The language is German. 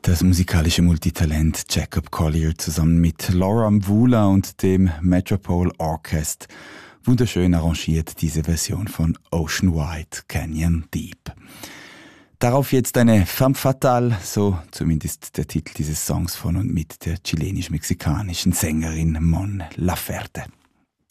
Das musikalische Multitalent Jacob Collier zusammen mit Laura Mvula und dem Metropole Orchestra wunderschön arrangiert diese Version von Ocean Wide Canyon Deep. Darauf jetzt eine Femme Fatale, so zumindest der Titel dieses Songs von und mit der chilenisch-mexikanischen Sängerin Mon Laferte.